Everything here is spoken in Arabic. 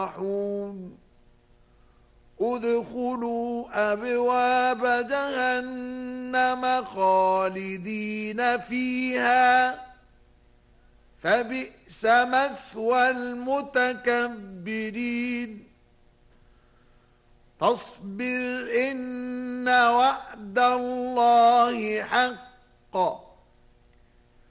ادخلوا أبواب جهنم خالدين فيها فبئس مثوى المتكبرين فاصبر إن وعد الله حق